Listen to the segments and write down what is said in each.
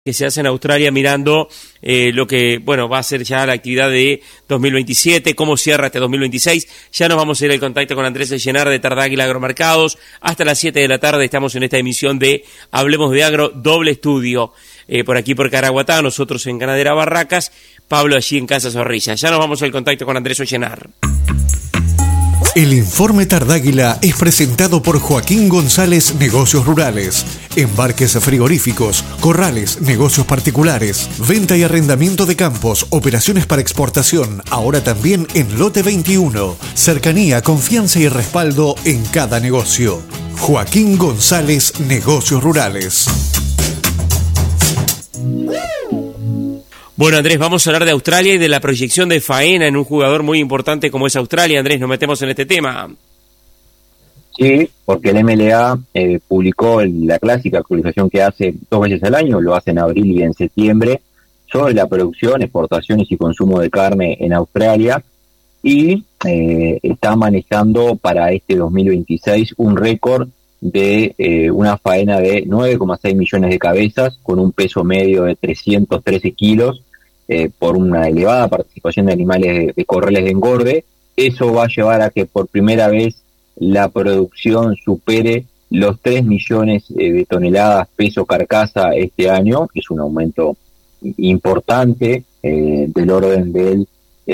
que se hace en Australia mirando lo que va a ser ya la actividad de 2027, cómo cierra este 2026. Ya nos vamos a ir al contacto con Andrés Ellenar de Tardáguila Agromercados. Hasta las 7 de la tarde estamos en esta emisión de Hablemos de Agro, doble estudio. Por aquí por Caraguatá, nosotros en Ganadera Barracas, Pablo allí en Casa Zorrilla. Ya nos vamos al contacto con Andrés Ellenar. El informe Tardáguila es presentado por Joaquín González Negocios Rurales. Embarques frigoríficos, corrales, negocios particulares, venta y arrendamiento de campos, operaciones para exportación, ahora también en Lote 21. Cercanía, confianza y respaldo en cada negocio. Joaquín González Negocios Rurales. Bueno, Andrés, vamos a hablar de Australia y de la proyección de faena en un jugador muy importante como es Australia. Andrés, nos metemos en este tema. Sí, porque el MLA publicó la clásica actualización que hace 2 veces al año, lo hace en abril y en septiembre, sobre la producción, exportaciones y consumo de carne en Australia, y está manejando para este 2026 un récord de una faena de 9,6 millones de cabezas, con un peso medio de 313 kilos, por una elevada participación de animales de corrales de engorde. Eso va a llevar a que por primera vez la producción supere los 3 millones de toneladas peso carcasa este año, que es un aumento importante, del orden del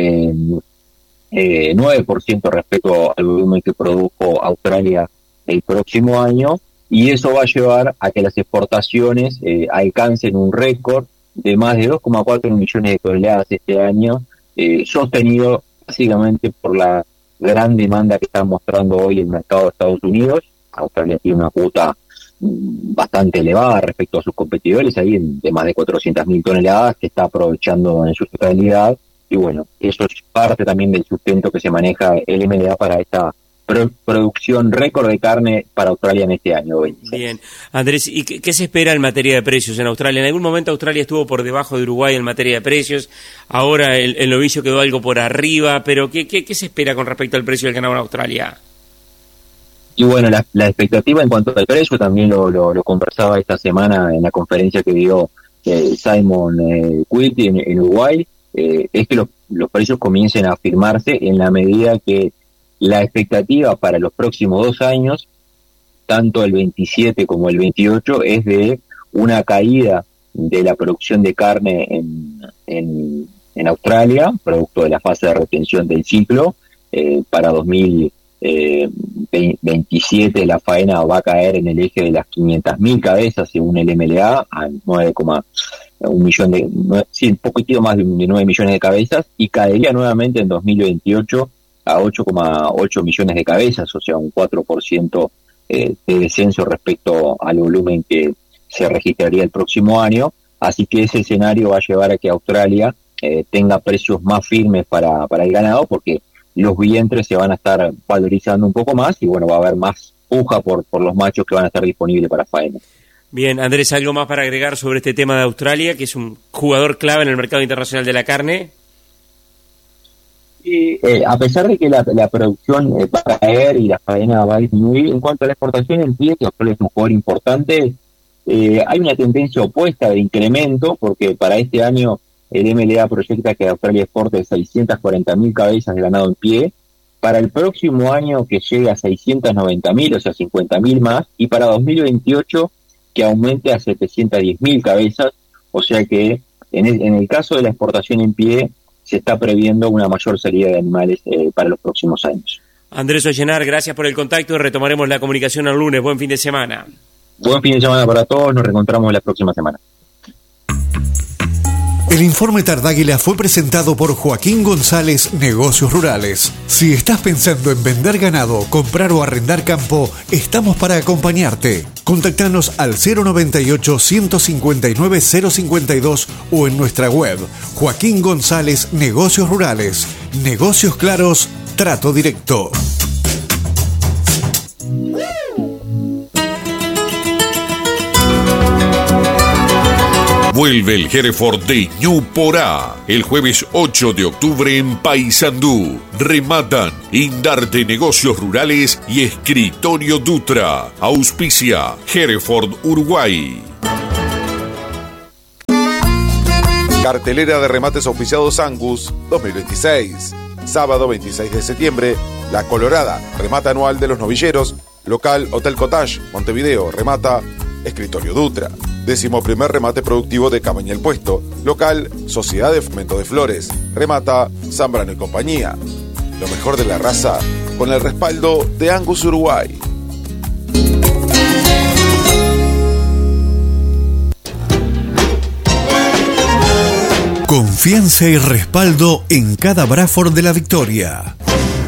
9% respecto al volumen que produjo Australia el próximo año, y eso va a llevar a que las exportaciones alcancen un récord de más de 2,4 millones de toneladas este año, sostenido básicamente por la gran demanda que está mostrando hoy el mercado de Estados Unidos. Australia tiene una cuota bastante elevada respecto a sus competidores, ahí de más de 400.000 toneladas, que está aprovechando en su totalidad, y bueno, eso es parte también del sustento que se maneja el MLA para esta producción récord de carne para Australia en este año 26. Bien, Andrés, ¿y qué se espera en materia de precios en Australia? En algún momento Australia estuvo por debajo de Uruguay en materia de precios, ahora el novillo quedó algo por arriba, pero ¿qué se espera con respecto al precio del ganado en Australia? Y bueno, la expectativa en cuanto al precio también lo conversaba esta semana en la conferencia que dio Simon Quilty en Uruguay, es que los precios comiencen a afirmarse en la medida que la expectativa para los próximos 2 años, tanto el 27 como el 28, es de una caída de la producción de carne en Australia, producto de la fase de retención del ciclo. Para 2027 la faena va a caer en el eje de las 500.000 cabezas según el MLA, a 9,1 millón un poquitito más de 9 millones de cabezas, y caería nuevamente en 2028 a 8,8 millones de cabezas, o sea, un 4% de descenso respecto al volumen que se registraría el próximo año. Así que ese escenario va a llevar a que Australia tenga precios más firmes para el ganado, porque los vientres se van a estar valorizando un poco más, y bueno, va a haber más puja por los machos que van a estar disponibles para faena. Bien, Andrés, ¿algo más para agregar sobre este tema de Australia, que es un jugador clave en el mercado internacional de la carne? A pesar de que la producción va a caer y la faena va a disminuir, en cuanto a la exportación en pie, que Australia es un jugador importante, hay una tendencia opuesta de incremento, porque para este año el MLA proyecta que Australia exporte 640.000 cabezas de ganado en pie, para el próximo año que llegue a 690.000, o sea 50.000 más, y para 2028 que aumente a 710.000 cabezas, o sea que en el caso de la exportación en pie se está previendo una mayor salida de animales para los próximos años. Andrés Ellenar, gracias por el contacto y retomaremos la comunicación el lunes. Buen fin de semana. Buen fin de semana para todos, nos reencontramos la próxima semana. El informe Tardáguila fue presentado por Joaquín González Negocios Rurales. Si estás pensando en vender ganado, comprar o arrendar campo, estamos para acompañarte. Contactanos al 098-159-052 o en nuestra web Joaquín González Negocios Rurales. Negocios claros, trato directo. Vuelve el Hereford de Ñuporá el jueves 8 de octubre en Paysandú. Rematan Indarte Negocios Rurales y Escritorio Dutra. Auspicia Hereford Uruguay. Cartelera de remates auspiciados Angus 2026. Sábado 26 de septiembre, La Colorada, remata anual de los novilleros. Local Hotel Cottage, Montevideo, remata Escritorio Dutra. 11º remate productivo de Cabaña El Puesto. Local Sociedad de Fomento de Flores, remata Zambrano y compañía. Lo mejor de la raza con el respaldo de Angus Uruguay. Confianza y respaldo en cada Bradford de la victoria.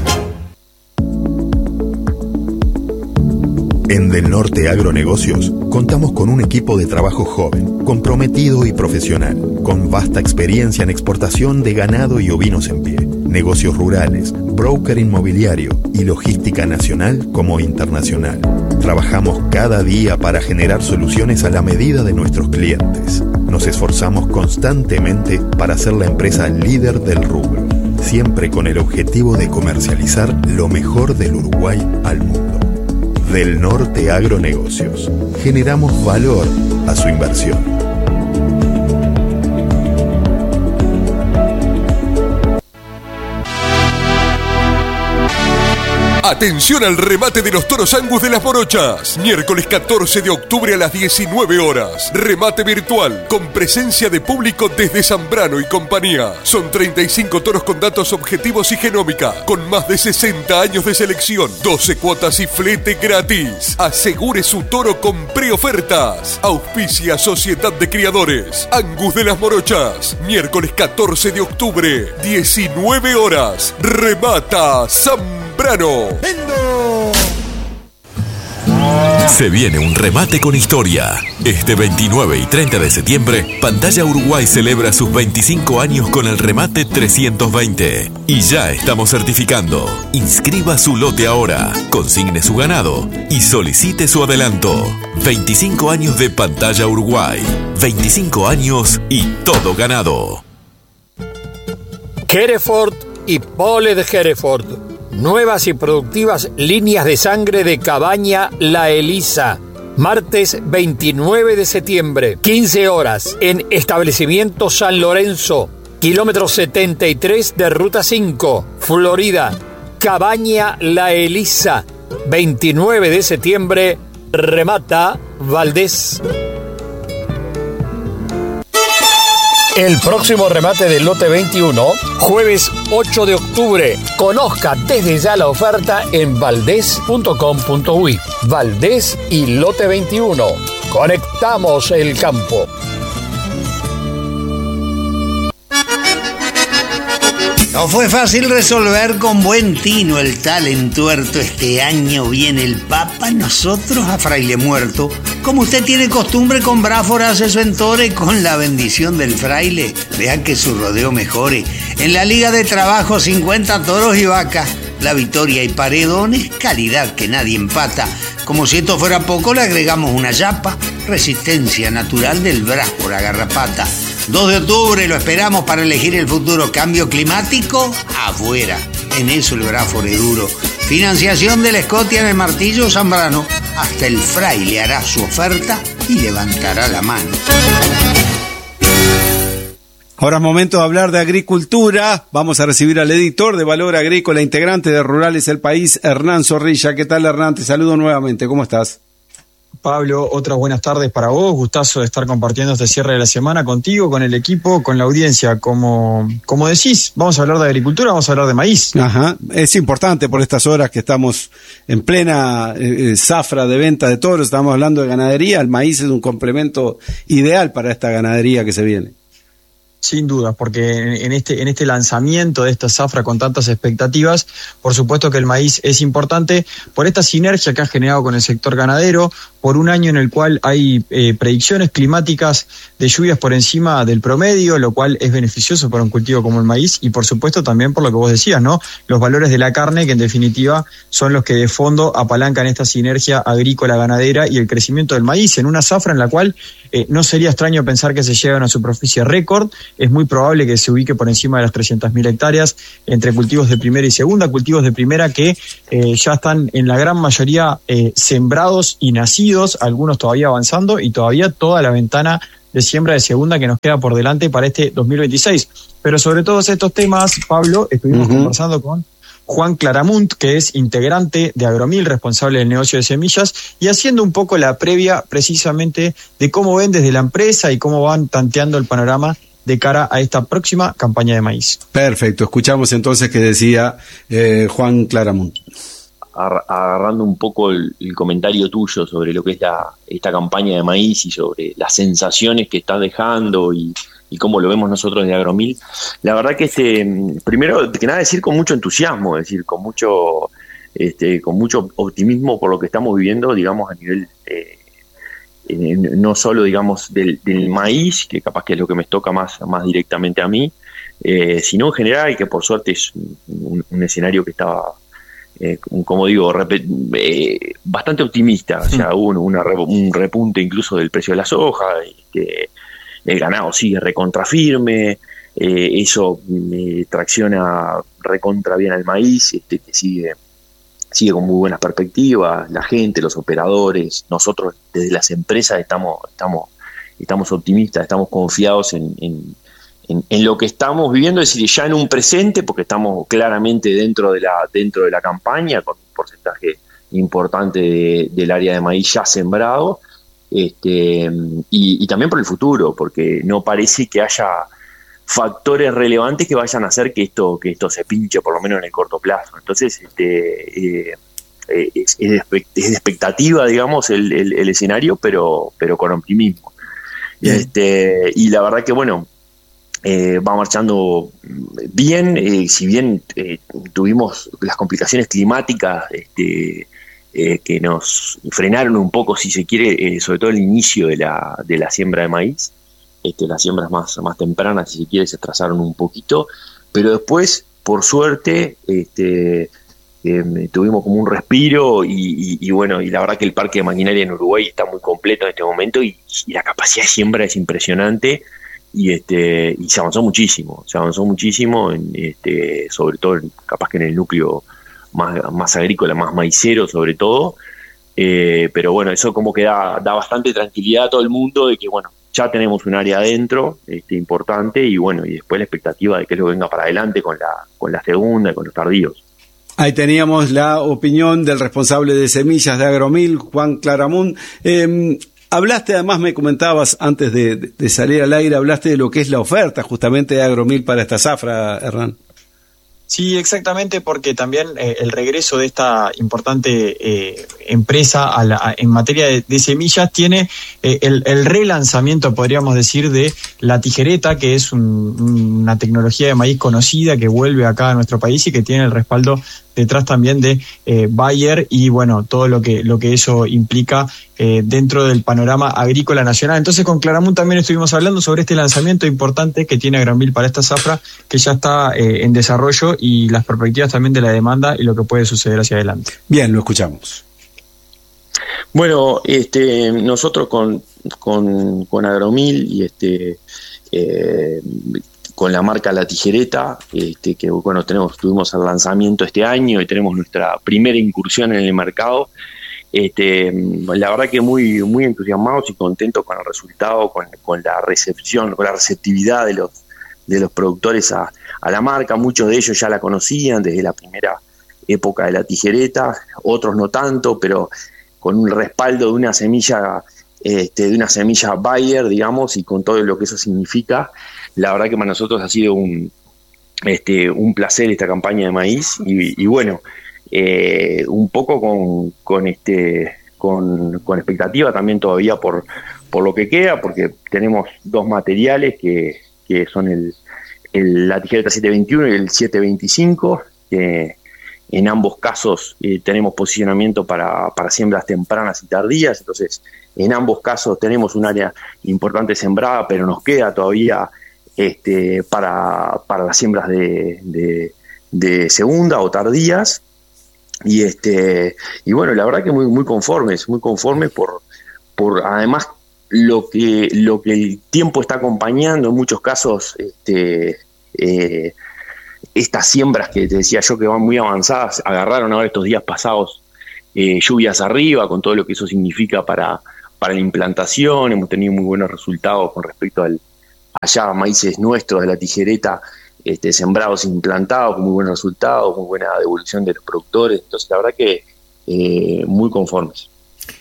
En Del Norte Agronegocios contamos con un equipo de trabajo joven, comprometido y profesional, con vasta experiencia en exportación de ganado y ovinos en pie, negocios rurales, broker inmobiliario y logística nacional como internacional. Trabajamos cada día para generar soluciones a la medida de nuestros clientes. Nos esforzamos constantemente para ser la empresa líder del rubro, siempre con el objetivo de comercializar lo mejor del Uruguay al mundo. Del Norte Agronegocios. Generamos valor a su inversión. Atención al remate de los toros Angus de las Morochas. Miércoles 14 de octubre a las 19 horas. Remate virtual con presencia de público desde Zambrano y compañía. Son 35 toros con datos objetivos y genómica, con más de 60 años de selección, 12 cuotas y flete gratis. Asegure su toro con preofertas. Auspicia Sociedad de Criadores Angus de las Morochas. Miércoles 14 de octubre, 19 horas. Remata Zambrano. Se viene un remate con historia. Este 29 y 30 de septiembre, Pantalla Uruguay celebra sus 25 años con el remate 320. Y ya estamos certificando. Inscriba su lote ahora, consigne su ganado y solicite su adelanto. 25 años de Pantalla Uruguay. 25 años y todo ganado. Hereford y Pole de Hereford. Nuevas y productivas líneas de sangre de Cabaña La Elisa. Martes 29 de septiembre, 15 horas, en Establecimiento San Lorenzo, kilómetro 73 de Ruta 5, Florida. Cabaña La Elisa, 29 de septiembre, remata Valdés. El próximo remate del lote 21, jueves 8 de octubre. Conozca desde ya la oferta en valdés.com.uy. Valdés y lote 21. Conectamos el campo. No fue fácil resolver con buen tino el tal entuerto. Este año viene el Papa, nosotros a Fraile Muerto. Como usted tiene costumbre, con Bradford hace su entore, con la bendición del fraile. Vea que su rodeo mejore. En la liga de trabajo, 50 toros y vacas. La victoria y paredones, calidad que nadie empata. Como si esto fuera poco, le agregamos una yapa. Resistencia natural del Bradford a garrapata. 2 de octubre lo esperamos para elegir el futuro. Cambio climático, afuera. En eso el Bradford es duro. Financiación del Scotia en el Martillo Zambrano. Hasta el fraile hará su oferta y levantará la mano. Ahora es momento de hablar de agricultura. Vamos a recibir al editor de Valor Agrícola, integrante de Rurales El País, Hernán Zorrilla. ¿Qué tal, Hernán? Te saludo nuevamente. ¿Cómo estás? Pablo, otras buenas tardes para vos. Gustazo de estar compartiendo este cierre de la semana contigo, con el equipo, con la audiencia. Como decís, vamos a hablar de agricultura, vamos a hablar de maíz. Ajá, es importante por estas horas que estamos en plena zafra de venta de toros, estamos hablando de ganadería. El maíz es un complemento ideal para esta ganadería que se viene. Sin duda, porque en este lanzamiento de esta zafra con tantas expectativas, por supuesto que el maíz es importante por esta sinergia que ha generado con el sector ganadero, por un año en el cual hay predicciones climáticas de lluvias por encima del promedio, lo cual es beneficioso para un cultivo como el maíz, y por supuesto también por lo que vos decías, ¿no? Los valores de la carne, que en definitiva son los que de fondo apalancan esta sinergia agrícola-ganadera y el crecimiento del maíz en una zafra en la cual no sería extraño pensar que se llega a una superficie récord, es muy probable que se ubique por encima de las 300.000 hectáreas, entre cultivos de primera y segunda, cultivos de primera que ya están en la gran mayoría sembrados y nacidos, algunos todavía avanzando, y todavía toda la ventana de siembra de segunda que nos queda por delante para este 2026. Pero sobre todos estos temas, Pablo, estuvimos conversando con Juan Claramunt, que es integrante de Agromil, responsable del negocio de semillas, y haciendo un poco la previa precisamente de cómo ven desde la empresa y cómo van tanteando el panorama de cara a esta próxima campaña de maíz. Perfecto, escuchamos entonces que decía Juan Claramunt. Agarrando un poco el comentario tuyo sobre lo que es esta campaña de maíz y sobre las sensaciones que está dejando y cómo lo vemos nosotros de Agromil, la verdad que primero que nada decir con mucho entusiasmo, es decir, con mucho optimismo por lo que estamos viviendo, digamos, a nivel no solo, digamos, del maíz, que capaz que es lo que me toca más directamente a mí, sino en general, que por suerte es un escenario que estaba, como digo, bastante optimista. O sea, hubo un repunte incluso del precio de la soja, el ganado sigue recontra firme, eso tracciona recontra bien al maíz, que sigue con muy buenas perspectivas, la gente, los operadores, nosotros desde las empresas estamos optimistas, estamos confiados en lo que estamos viviendo, es decir, ya en un presente, porque estamos claramente dentro de la campaña, con un porcentaje importante del área de maíz ya sembrado, y también por el futuro, porque no parece que haya factores relevantes que vayan a hacer que esto se pinche, por lo menos en el corto plazo. Entonces, es de expectativa, digamos, el escenario, pero con optimismo. Y la verdad que, bueno, va marchando bien, si bien tuvimos las complicaciones climáticas que nos frenaron un poco, si se quiere, sobre todo el inicio de la siembra de maíz. Las siembras más tempranas, si se quiere, se atrasaron un poquito, pero después, por suerte, tuvimos como un respiro y bueno, y la verdad que el parque de maquinaria en Uruguay está muy completo en este momento y la capacidad de siembra es impresionante y se avanzó muchísimo, sobre todo capaz que en el núcleo más agrícola, más maicero sobre todo, pero bueno, eso como que da bastante tranquilidad a todo el mundo de que bueno, ya tenemos un área adentro importante y bueno, y después la expectativa de que lo venga para adelante con la segunda y con los tardíos. Ahí teníamos la opinión del responsable de semillas de Agromil, Juan Claramunt. Hablaste, además me comentabas antes de salir al aire, hablaste de lo que es la oferta justamente de Agromil para esta zafra, Hernán. Sí, exactamente, porque también el regreso de esta importante empresa en materia de semillas tiene el relanzamiento, podríamos decir, de la tijereta, que es una tecnología de maíz conocida que vuelve acá a nuestro país y que tiene el respaldo detrás también de Bayer y bueno, todo lo que eso implica dentro del panorama agrícola nacional. Entonces con Claramunt también estuvimos hablando sobre este lanzamiento importante que tiene Agromil para esta zafra, que ya está en desarrollo, y las perspectivas también de la demanda y lo que puede suceder hacia adelante. Bien, lo escuchamos. Bueno, nosotros con Agromil y con la marca La Tijereta, que bueno, tuvimos el lanzamiento este año y tenemos nuestra primera incursión en el mercado. La verdad que muy, muy entusiasmados y contentos con el resultado, con la recepción, con la receptividad de los productores a la marca. Muchos de ellos ya la conocían desde la primera época de La Tijereta, otros no tanto, pero con un respaldo de una semilla Bayer, digamos, y con todo lo que eso significa. La verdad que para nosotros ha sido un placer esta campaña de maíz y bueno, un poco con expectativa también todavía por lo que queda, porque tenemos dos materiales que son la tijereta 721 y el 725, que en ambos casos tenemos posicionamiento para siembras tempranas y tardías. Entonces en ambos casos tenemos un área importante sembrada, pero nos queda todavía para las siembras de segunda o tardías, y bueno, la verdad que muy conformes por además lo que el tiempo está acompañando en muchos casos, estas siembras que te decía yo que van muy avanzadas, agarraron ahora estos días pasados lluvias arriba, con todo lo que eso significa para la implantación. Hemos tenido muy buenos resultados con respecto allá maíces nuestros de la tijereta, sembrados e implantados, con muy buenos resultados, muy buena devolución de los productores. Entonces la verdad que muy conformes.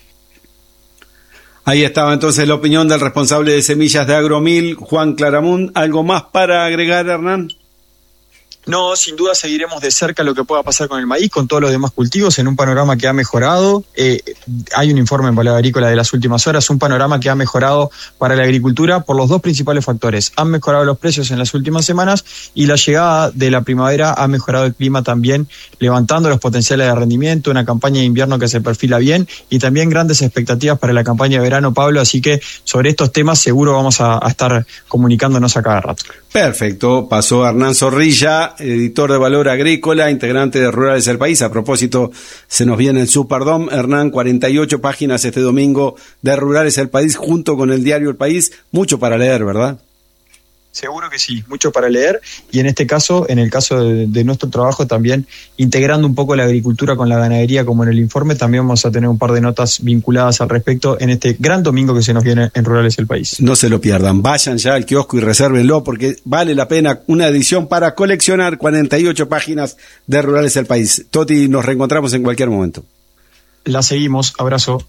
Ahí estaba entonces la opinión del responsable de semillas de Agromil, Juan Claramunt. ¿Algo más para agregar, Hernán? No, sin duda seguiremos de cerca lo que pueda pasar con el maíz, con todos los demás cultivos, en un panorama que ha mejorado. Hay un informe en Bolada Agrícola de las últimas horas, un panorama que ha mejorado para la agricultura por los dos principales factores. Han mejorado los precios en las últimas semanas y la llegada de la primavera ha mejorado el clima también, levantando los potenciales de rendimiento, una campaña de invierno que se perfila bien y también grandes expectativas para la campaña de verano, Pablo. Así que sobre estos temas seguro vamos a estar comunicándonos a cada rato. Perfecto, pasó Hernán Zorrilla, editor de Valor Agrícola, integrante de Rurales del País. A propósito, se nos viene el Superdome. Hernán, 48 páginas este domingo de Rurales del País, junto con el diario El País. Mucho para leer, ¿verdad? Seguro que sí, mucho para leer, y en este caso, en el caso de nuestro trabajo también, integrando un poco la agricultura con la ganadería como en el informe, también vamos a tener un par de notas vinculadas al respecto en este gran domingo que se nos viene en Rurales del País. No se lo pierdan, vayan ya al kiosco y resérvenlo porque vale la pena una edición para coleccionar. 48 páginas de Rurales del País. Toti, nos reencontramos en cualquier momento. La seguimos, abrazo.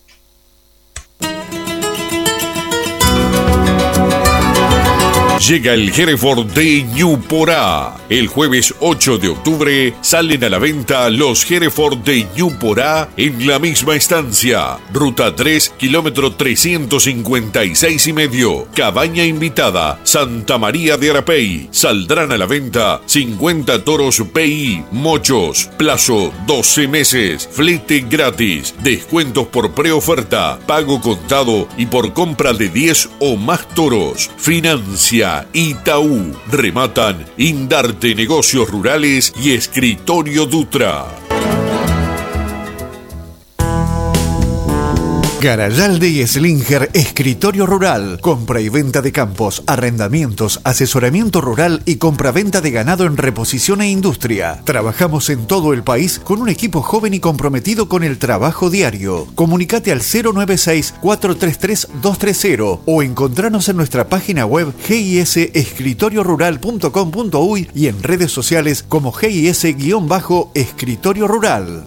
Llega el Hereford de Ñuporá. El jueves 8 de octubre salen a la venta los Hereford de Ñuporá en la misma estancia. Ruta 3, kilómetro 356,5. Cabaña invitada, Santa María de Arapey. Saldrán a la venta 50 toros PI, mochos. Plazo 12 meses. Flete gratis. Descuentos por preoferta, pago contado y por compra de 10 o más toros. Financia Itaú. Rematan Indarte Negocios Rurales y Escritorio Dutra. Garayalde y Slinger Escritorio Rural. Compra y venta de campos, arrendamientos, asesoramiento rural y compra-venta de ganado en reposición e industria. Trabajamos en todo el país con un equipo joven y comprometido con el trabajo diario. Comunicate al 096-433-230 o encontranos en nuestra página web gisescritoriorural.com.uy y en redes sociales como GIS-Escritorio Rural.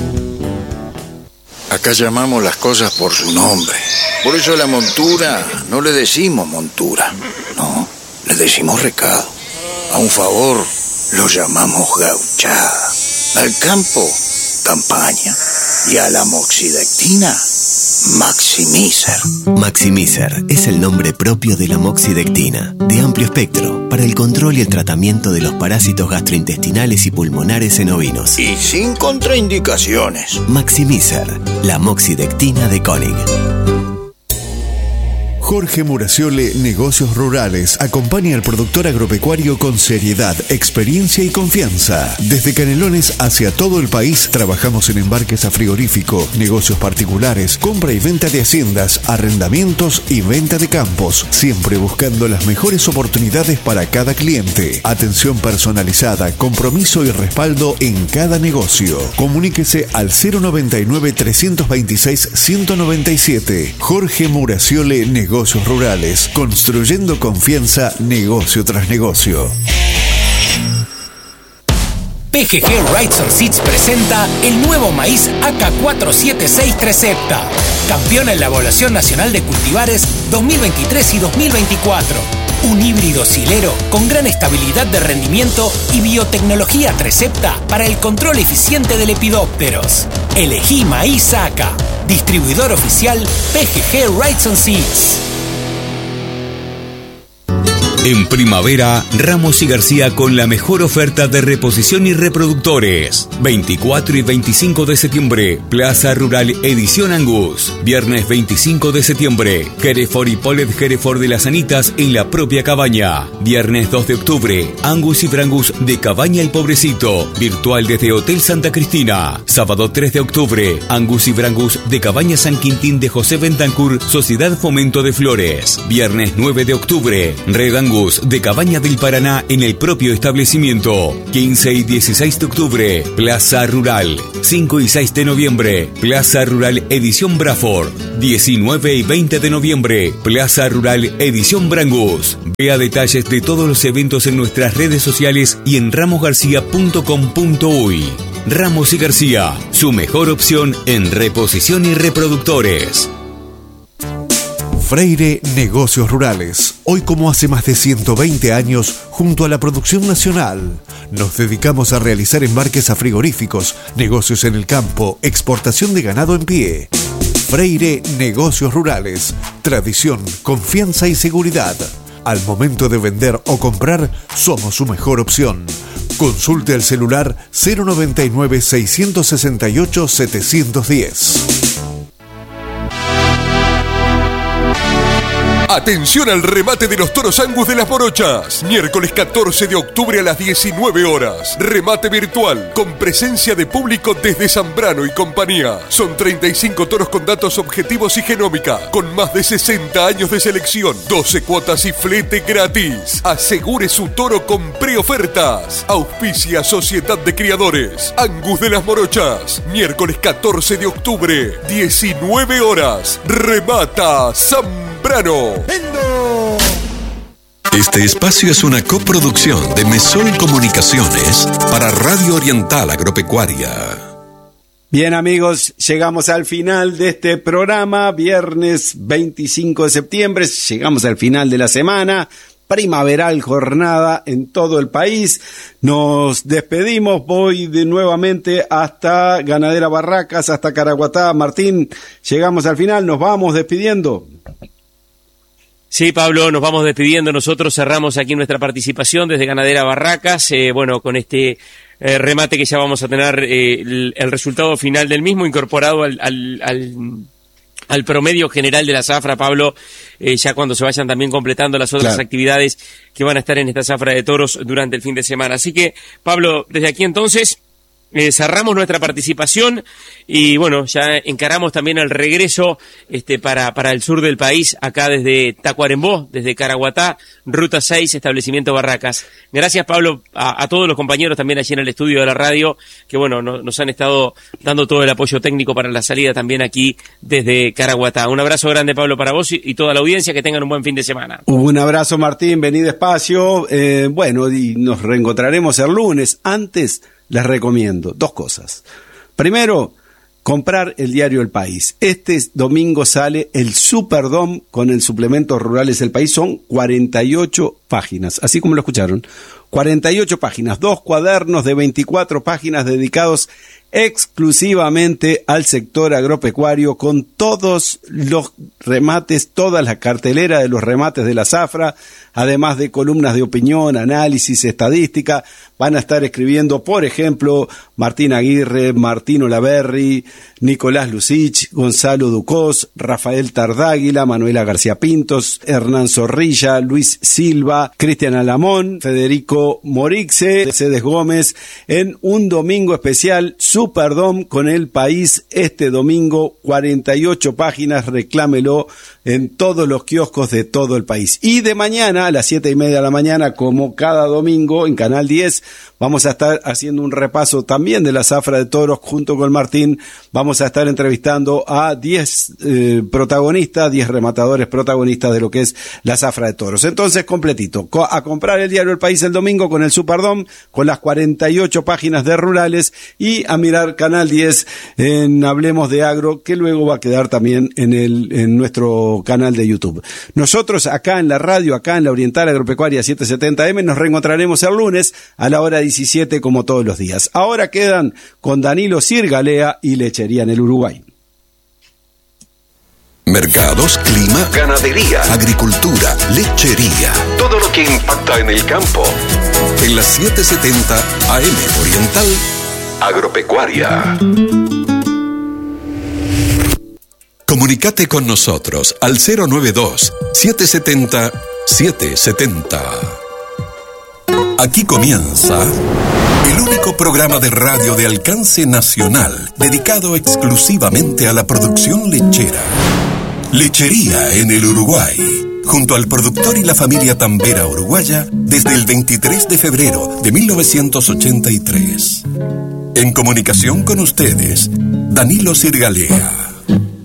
Acá llamamos las cosas por su nombre. Por eso a la montura no le decimos montura, no, le decimos recado. A un favor lo llamamos gauchada. Al campo, campaña. Y a la moxidectina, Maximizer. Maximizer es el nombre propio de la moxidectina, de amplio espectro, para el control y el tratamiento de los parásitos gastrointestinales y pulmonares en ovinos. Y sin contraindicaciones. Maximizer, la moxidectina de Koenig. Jorge Muraciole, Negocios Rurales, acompaña al productor agropecuario con seriedad, experiencia y confianza. Desde Canelones hacia todo el país, trabajamos en embarques a frigorífico, negocios particulares, compra y venta de haciendas, arrendamientos y venta de campos, siempre buscando las mejores oportunidades para cada cliente. Atención personalizada, compromiso y respaldo en cada negocio. Comuníquese al 099-326-197. Jorge Muraciole, Negocios Rurales, construyendo confianza negocio tras negocio. PGG Wrightson Seeds presenta el nuevo maíz AK476 Trecepta, campeón en la Evaluación Nacional de Cultivares 2023 y 2024. Un híbrido silero con gran estabilidad de rendimiento y biotecnología Trecepta para el control eficiente de lepidópteros. Elegí maíz AK. Distribuidor oficial PGG Wrightson Seeds. En primavera, Ramos y García con la mejor oferta de reposición y reproductores. 24 y 25 de septiembre, Plaza Rural Edición Angus. Viernes 25 de septiembre, Hereford y Polet Hereford de las Anitas en la propia cabaña. Viernes 2 de octubre, Angus y Brangus de Cabaña El Pobrecito, virtual desde Hotel Santa Cristina. Sábado 3 de octubre, Angus y Brangus de Cabaña San Quintín de José Bentancur, Sociedad Fomento de Flores. Viernes 9 de octubre, Red Angus de Cabaña del Paraná en el propio establecimiento. 15 y 16 de octubre, Plaza Rural. 5 y 6 de noviembre, Plaza Rural Edición Braford. 19 y 20 de noviembre, Plaza Rural Edición Brangus. Vea detalles de todos los eventos en nuestras redes sociales y en ramosgarcia.com.uy. Ramos y García, su mejor opción en reposición y reproductores. Freire Negocios Rurales. Hoy, como hace más de 120 años, junto a la producción nacional, nos dedicamos a realizar embarques a frigoríficos, negocios en el campo, exportación de ganado en pie. Freire Negocios Rurales. Tradición, confianza y seguridad. Al momento de vender o comprar, somos su mejor opción. Consulte al celular 099-668-710. Atención al remate de los toros Angus de las Morochas. Miércoles 14 de octubre a las 19 horas. Remate virtual con presencia de público desde Zambrano y compañía. Son 35 toros con datos objetivos y genómica, con más de 60 años de selección, 12 cuotas y flete gratis. Asegure su toro con preofertas. Auspicia Sociedad de Criadores Angus de las Morochas. Miércoles 14 de octubre, 19 horas. Remata Zambrano. Este espacio es una coproducción de Mesol Comunicaciones para Radio Oriental Agropecuaria. Bien, amigos, llegamos al final de este programa, viernes 25 de septiembre, llegamos al final de la semana, primaveral jornada en todo el país. Nos despedimos, voy nuevamente hasta Ganadera Barracas, hasta Caraguatá. Martín, llegamos al final, nos vamos despidiendo. Sí, Pablo, nos vamos despidiendo. Nosotros cerramos aquí nuestra participación desde Ganadera Barracas, con este remate que ya vamos a tener el resultado final del mismo incorporado al promedio general de la zafra, Pablo, ya cuando se vayan también completando las otras actividades que van a estar en esta zafra de toros durante el fin de semana. Así que, Pablo, desde aquí entonces cerramos nuestra participación y ya encaramos también el regreso para el sur del país, acá desde Tacuarembó, desde Caraguatá, Ruta 6, establecimiento Barracas. Gracias, Pablo, a todos los compañeros también allí en el estudio de la radio, que nos han estado dando todo el apoyo técnico para la salida también aquí desde Caraguatá. Un abrazo grande, Pablo, para vos y toda la audiencia, que tengan un buen fin de semana. Un abrazo, Martín, vení despacio, y nos reencontraremos el lunes. Antes, les recomiendo dos cosas. Primero, comprar el diario El País. Este domingo sale el Superdom con el suplemento Rurales del País. Son 48 páginas, así como lo escucharon. 48 páginas, 2 cuadernos de 24 páginas dedicados exclusivamente al sector agropecuario, con todos los remates, toda la cartelera de los remates de la zafra, además de columnas de opinión, análisis, estadística. Van a estar escribiendo, por ejemplo, Martín Aguirre, Martín Olaverri, Nicolás Lucich, Gonzalo Ducós, Rafael Tardáguila, Manuela García Pintos, Hernán Zorrilla, Luis Silva, Cristian Alamón, Federico Morixe, Mercedes Gómez, en un domingo especial Superdom con El País. Este domingo, 48 páginas, reclámelo en todos los kioscos de todo el país. Y de mañana, a las 7:30 de la mañana, como cada domingo, en Canal 10, vamos a estar haciendo un repaso también de la zafra de toros junto con Martín. Vamos a estar entrevistando a 10 protagonistas, 10 rematadores protagonistas de lo que es la zafra de toros. Entonces, completito, a comprar el diario El País el domingo con el Superdom, con las 48 páginas de Rurales, y a mirar Canal 10 en Hablemos de Agro, que luego va a quedar también en nuestro canal de YouTube. Nosotros acá en la radio, acá en la Oriental Agropecuaria 770M, nos reencontraremos el lunes a la hora 17, como todos los días. Ahora quedan con Danilo Sirgalea y Lechería en el Uruguay. Mercados, clima, ganadería, agricultura, lechería. Todo lo que impacta en el campo. En las 770 AM Oriental, Agropecuaria. Comunicate con nosotros al 092-770-770. Aquí comienza el único programa de radio de alcance nacional dedicado exclusivamente a la producción lechera. Lechería en el Uruguay, junto al productor y la familia tambera uruguaya desde el 23 de febrero de 1983. En comunicación con ustedes, Danilo Sirgalea.